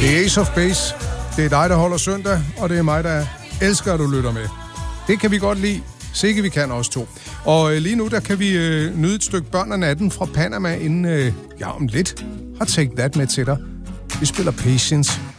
Det er Ace of Base. Det er dig, der holder søndag, og det er mig, der elsker, at du lytter med. Det kan vi godt lide. Sikke vi kan også to. Og lige nu, der kan vi nyde et stykke Børn af natten fra Panama, inden om lidt har Take That med til dig. Vi spiller Patience.